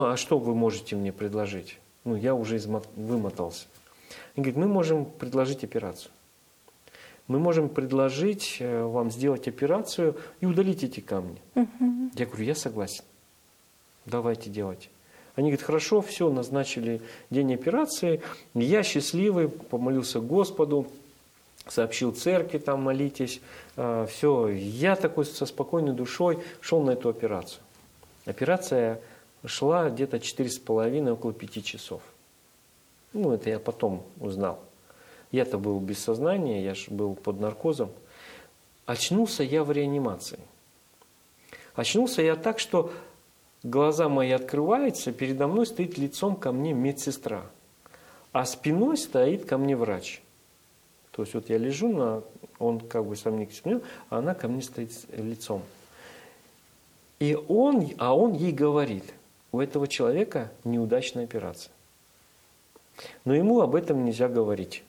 а что вы можете мне предложить? Ну, я уже вымотался. Он говорит, мы можем предложить операцию. Мы можем предложить вам сделать операцию и удалить эти камни. Я говорю, я согласен. Давайте делать. Они говорят, хорошо, все, назначили день операции. Я счастливый, помолился Господу, сообщил церкви, там молитесь. Все, я такой со спокойной душой шел на эту операцию. Операция шла где-то 4,5, около 5 часов. Ну, это я потом узнал. Я-то был без сознания, я же был под наркозом. Очнулся я в реанимации. Очнулся я так, что глаза мои открываются, передо мной стоит лицом ко мне медсестра, а спиной стоит ко мне врач. То есть вот я лежу, он как бы со мной смотрел, а она ко мне стоит лицом. И он ей говорит, у этого человека неудачная операция. Но ему об этом нельзя говорить.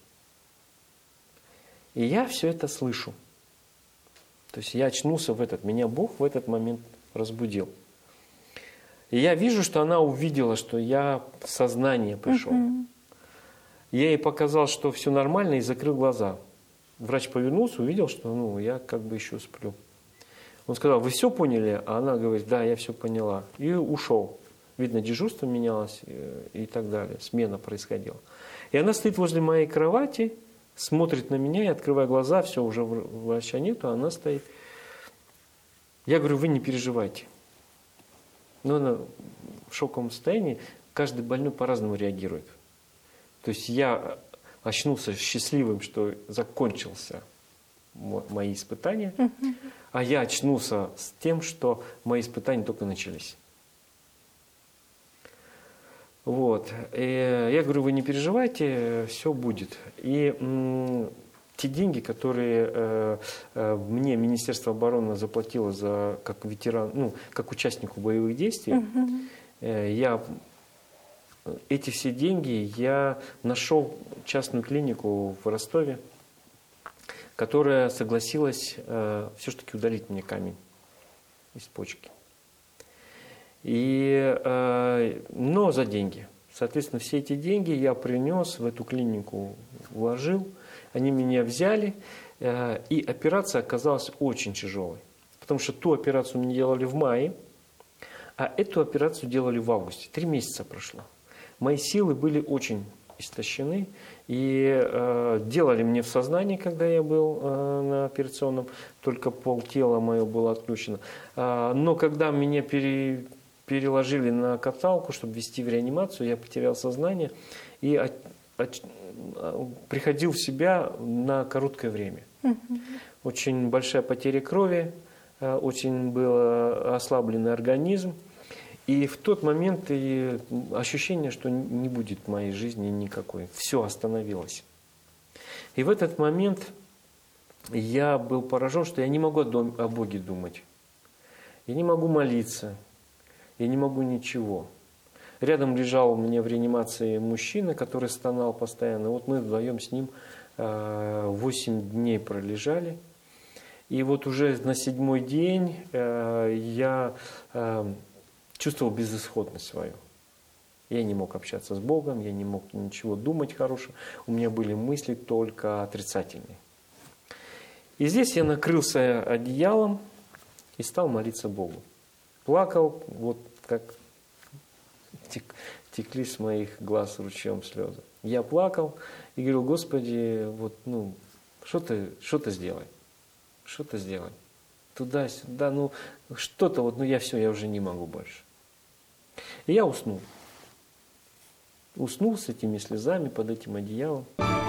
И я все это слышу. То есть я очнулся меня Бог в этот момент разбудил. И я вижу, что она увидела, что я в сознание пришел. Я ей показал, что все нормально, и закрыл глаза. Врач повернулся, увидел, что я как бы еще сплю. Он сказал, вы все поняли? А она говорит, да, я все поняла. И ушел. Видно, дежурство менялось и так далее. Смена происходила. И она стоит возле моей кровати, смотрит на меня, и открывая глаза, все, уже врача нету, она стоит. Я говорю, вы не переживайте. Но она в шоковом состоянии, каждый больной по-разному реагирует. То есть я очнулся счастливым, что закончился мои испытания, а я очнулся с тем, что мои испытания только начались. Вот. И я говорю, вы не переживайте, все будет. И те деньги, которые мне Министерство обороны заплатило как ветеран, как участнику боевых действий, эти все деньги я нашел частную клинику в Ростове, которая согласилась все-таки удалить мне камень из почки. Но за деньги. Соответственно, все эти деньги я принес в эту клинику, вложил. Они меня взяли, и операция оказалась очень тяжелой. Потому что ту операцию мне делали в мае, а эту операцию делали в августе. 3 месяца прошло. Мои силы были очень истощены. И делали мне в сознании, когда я был на операционном, только полтела мое было отключено. Но когда меня переложили на каталку, чтобы ввести в реанимацию, я потерял сознание и приходил в себя на короткое время. Очень большая потеря крови, очень был ослабленный организм. И в тот момент и ощущение, что не будет в моей жизни никакой. Все остановилось. И в этот момент я был поражен, что я не могу о Боге думать. Я не могу молиться. Я не могу ничего. Рядом лежал у меня в реанимации мужчина, который стонал постоянно. Вот мы вдвоем с ним 8 дней пролежали. И вот уже на 7-й день я чувствовал безысходность свою. Я не мог общаться с Богом, я не мог ничего думать хорошего. У меня были мысли только отрицательные. И здесь я накрылся одеялом и стал молиться Богу. Плакал, вот как текли с моих глаз ручьем слезы. Я плакал и говорил, Господи, вот, что-то сделай. Что-то сделай. Туда-сюда, что-то, я уже не могу больше. И я уснул. Уснул с этими слезами под этим одеялом.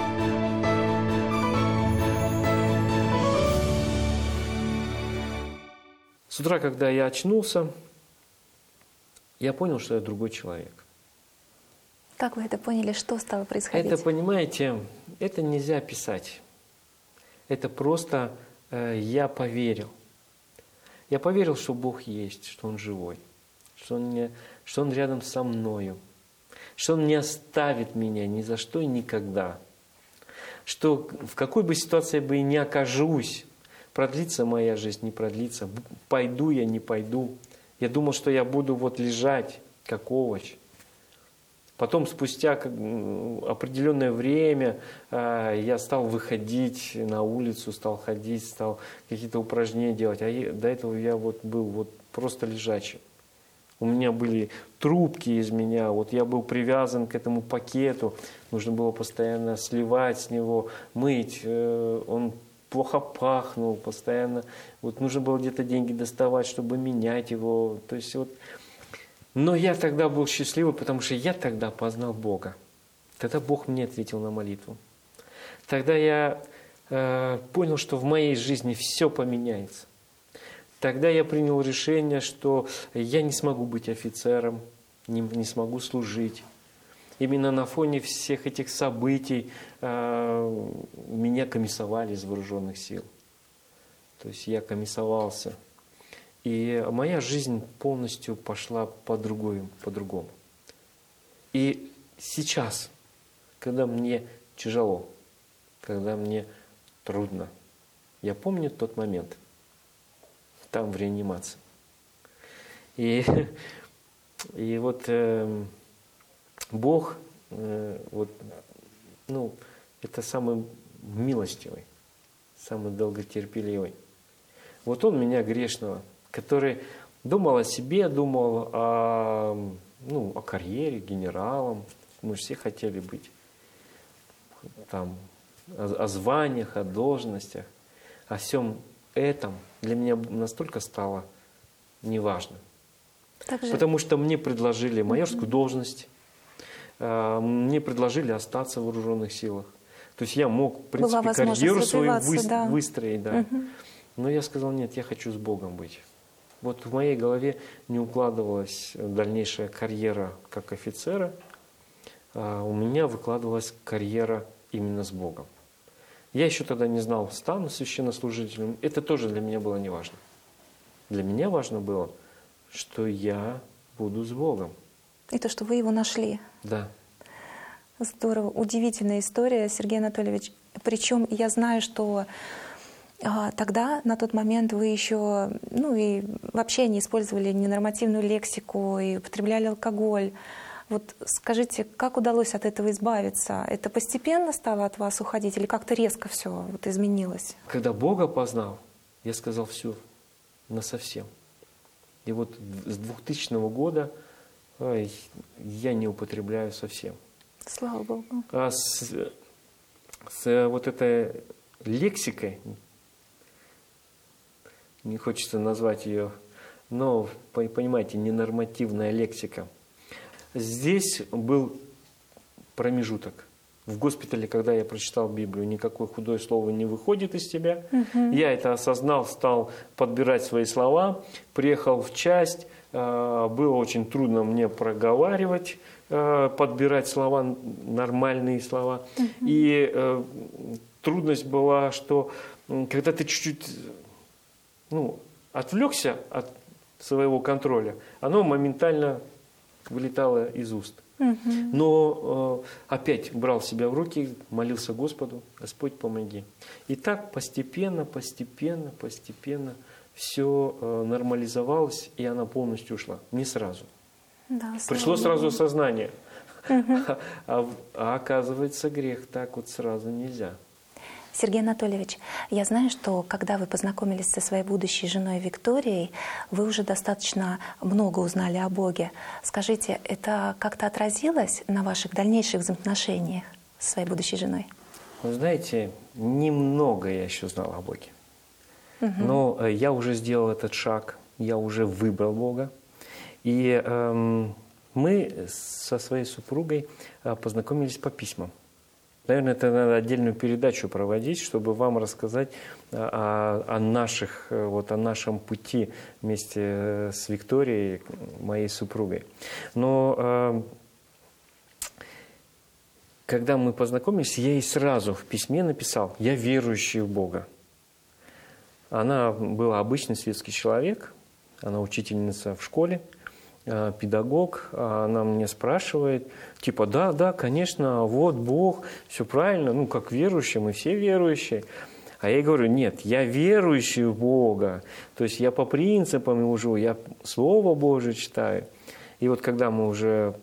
С утра, когда я очнулся, я понял, что я другой человек. Как вы это поняли? Что стало происходить? Это, понимаете, это нельзя описать. Это просто я поверил. Я поверил, что Бог есть, что Он живой, что Он рядом со мною, что Он не оставит меня ни за что и никогда. Что в какой бы ситуации бы ни окажусь, продлится моя жизнь, не продлится, пойду я, не пойду. Я думал, что я буду лежать, как овощ. Потом, спустя определенное время, я стал выходить на улицу, стал ходить, стал какие-то упражнения делать. А до этого я был просто лежачий. У меня были трубки из меня, я был привязан к этому пакету, нужно было постоянно сливать с него, мыть, он плохо пахнул постоянно, нужно было где-то деньги доставать, чтобы менять его. То есть но я тогда был счастливый, потому что я тогда познал Бога. Тогда Бог мне ответил на молитву. Тогда я понял, что в моей жизни все поменяется. Тогда я принял решение, что я не смогу быть офицером, не смогу служить. Именно на фоне всех этих событий меня комиссовали из вооруженных сил. То есть я комиссовался. И моя жизнь полностью пошла по-другому. И сейчас, когда мне тяжело, когда мне трудно, я помню тот момент, там в реанимации. И Бог, это самый милостивый, самый долготерпеливый. Он меня грешного, который думал о себе, думал о карьере, генералом. Мы же все хотели быть там, о званиях, о должностях, о всем этом для меня настолько стало неважно. Потому что мне предложили майорскую должность, мне предложили остаться в вооруженных силах. То есть я мог, в принципе, карьеру свою выстроить. Да. Но я сказал, нет, я хочу с Богом быть. В моей голове не укладывалась дальнейшая карьера как офицера, а у меня выкладывалась карьера именно с Богом. Я еще тогда не знал, стану священнослужителем. Это тоже для меня было не важно. Для меня важно было, что я буду с Богом. И то, что вы его нашли. Да. Здорово. Удивительная история, Сергей Анатольевич. Причем я знаю, что тогда, на тот момент, вы еще, и вообще не использовали ненормативную лексику и употребляли алкоголь. Скажите, как удалось от этого избавиться? Это постепенно стало от вас уходить или как-то резко все изменилось? Когда Бога познал, я сказал все, насовсем. И с 2000 года я не употребляю совсем. Слава Богу. А с этой лексикой, не хочется назвать ее, но, понимаете, ненормативная лексика. Здесь был промежуток. В госпитале, когда я прочитал Библию, никакое худое слово не выходит из тебя. Я это осознал, стал подбирать свои слова, приехал в часть, было очень трудно мне проговаривать, подбирать слова, нормальные слова. И трудность была, что когда ты чуть-чуть отвлекся от своего контроля, оно моментально вылетало из уст. Но опять брал себя в руки, молился Господу: Господь, помоги. И так постепенно все нормализовалось, и она полностью ушла. Не сразу. Да, пришло сразу осознание. А оказывается, грех так сразу нельзя. Сергей Анатольевич, я знаю, что когда вы познакомились со своей будущей женой Викторией, вы уже достаточно много узнали о Боге. Скажите, это как-то отразилось на ваших дальнейших взаимоотношениях со своей будущей женой? Вы знаете, немного я еще знал о Боге. Но я уже сделал этот шаг, я уже выбрал Бога. И мы со своей супругой познакомились по письмам. Наверное, это надо отдельную передачу проводить, чтобы вам рассказать о нашем пути вместе с Викторией, моей супругой. Но когда мы познакомились, я ей сразу в письме написал: я верующий в Бога. Она была обычный светский человек, она учительница в школе, педагог, она мне спрашивает, да, конечно, вот Бог, все правильно, как верующие, мы все верующие. А я ей говорю: нет, я верующий в Бога, то есть я по принципам его живу, я Слово Божие читаю. И вот когда мы уже